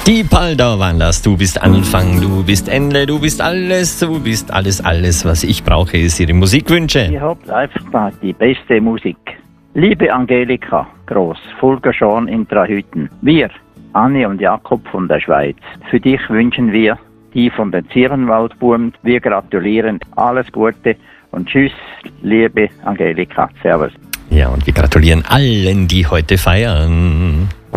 Die Paldau Wanders, du bist Anfang, du bist Ende, du bist alles, was ich brauche, ist Ihre Musikwünsche. Ihr habt einfach mal die beste Musik. Liebe Angelika Gross, Fulger Schorn in Trahütten. Wir, Anni und Jakob von der Schweiz, für dich wünschen wir, die von den Zierenwaldbuben, wir gratulieren, alles Gute und tschüss, liebe Angelika. Servus. Ja, und wir gratulieren allen, die heute feiern.